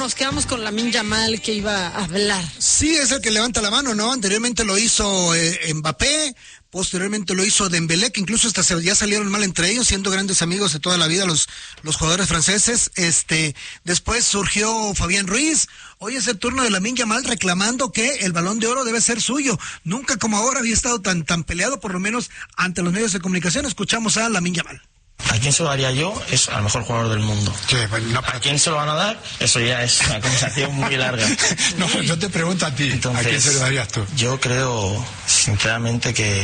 Nos quedamos con Lamine Yamal, que iba a hablar. Sí, es el que levanta la mano, ¿no? Anteriormente lo hizo Mbappé, posteriormente lo hizo Dembélé, que incluso hasta ya salieron mal entre ellos, siendo grandes amigos de toda la vida los jugadores franceses. Después surgió Fabián Ruiz. Hoy es el turno de Lamine Yamal reclamando que el Balón de Oro debe ser suyo. Nunca como ahora había estado tan peleado, por lo menos ante los medios de comunicación. Escuchamos a Lamine Yamal. ¿A quién se lo daría yo? Es al mejor jugador del mundo. Sí, pues no, ¿A quién se lo van a dar? Eso ya es una conversación muy larga. No, yo te pregunto a ti. Entonces, ¿a quién se lo darías tú? Yo creo, sinceramente, que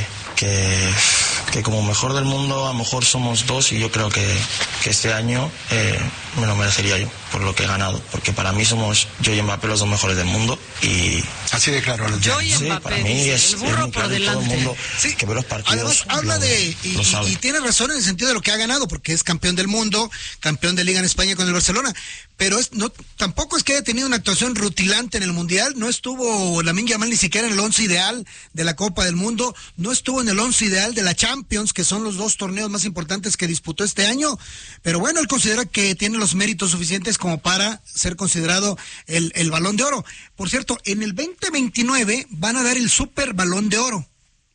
como mejor del mundo a lo mejor somos dos, y yo creo que este año me lo merecería yo por lo que he ganado, porque para mí somos yo y Mbappé los dos mejores del mundo. Y así de claro lo yo y sí, Mbappé, para mí es el burro muy por claro, delante. todo el mundo Sí, que ve los partidos. Además habla y tiene razón en el sentido de lo que ha ganado, porque es campeón del mundo, campeón de Liga en España con el Barcelona, pero tampoco es que haya tenido una actuación rutilante en el Mundial. No estuvo Lamine Yamal ni siquiera en el 11 ideal de la Copa del Mundo, no estuvo en el 11 ideal de la Champions, que son los dos torneos más importantes que disputó este año, pero bueno, él considera que tiene los méritos suficientes como para ser considerado el Balón de Oro. Por cierto, en el 2029 van a dar el Super Balón de Oro,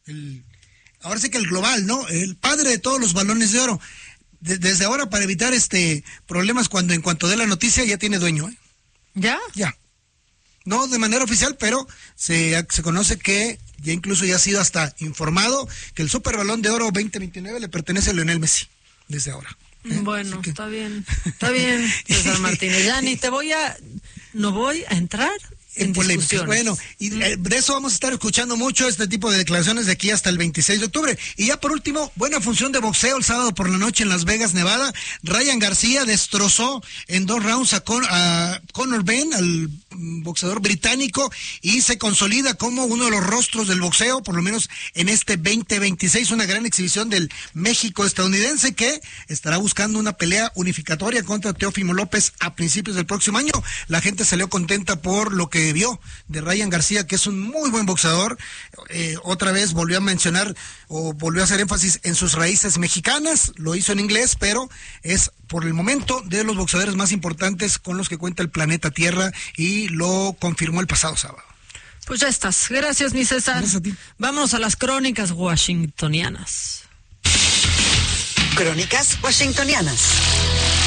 ahora sí que el global, ¿no? El padre de todos los balones de oro. Desde ahora, para evitar problemas, en cuanto dé la noticia, ya tiene dueño, ¿eh? ¿Ya? Ya. No de manera oficial, pero se conoce que ya ha sido hasta informado que el Super Balón de Oro 2029 le pertenece a Lionel Messi, desde ahora. Bueno, está bien, César Martínez. Ya no voy a entrar en discusiones. Bueno, y de eso vamos a estar escuchando mucho este tipo de declaraciones de aquí hasta el 26 de octubre. Y ya por último, buena función de boxeo el sábado por la noche en Las Vegas, Nevada. Ryan García destrozó en 2 rounds a Conor Benn, al boxeador británico, y se consolida como uno de los rostros del boxeo, por lo menos en este 2026, una gran exhibición del México estadounidense, que estará buscando una pelea unificatoria contra Teófimo López a principios del próximo año. La gente salió contenta por lo que vio de Ryan García, que es un muy buen boxeador. Otra vez volvió a mencionar o volvió a hacer énfasis en sus raíces mexicanas, lo hizo en inglés, pero es por el momento de los boxeadores más importantes con los que cuenta el planeta Tierra, y lo confirmó el pasado sábado. Pues ya estás. Gracias, mi César. Gracias a ti. Vamos a las crónicas washingtonianas. Crónicas washingtonianas.